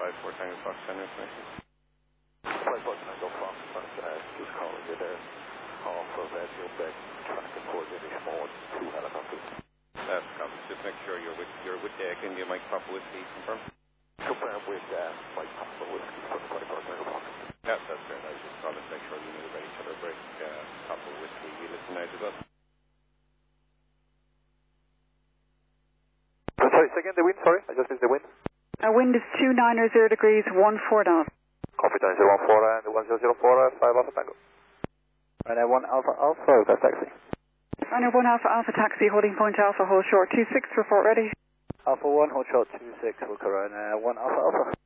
4 Tango Fox, send information. 5 Fox Tango Fox, just calling you there. Off of Edgehill tracking for British Mod, 2 helicopters. That's covered. Just make sure you're with India Mike Papa Whiskey, confirm? Confirm with Mike Papa Whiskey for the 5 Fox Tango Fox. Yeah, that's great. I was just calling to make sure you knew about each other. Break Papa Whiskey. You listen now to us. Sorry, second, the wind, sorry, I just missed the wind. Wind is 290 degrees, 14 knots. Copy, 9014 and 1004, 5 Alpha Tango. Runway 1 Alpha Alpha, that's taxi. Runway 1 Alpha Alpha taxi, holding point Alpha, hold short 26, report ready. Alpha 1, hold short 26, we'll corona 1 Alpha Alpha.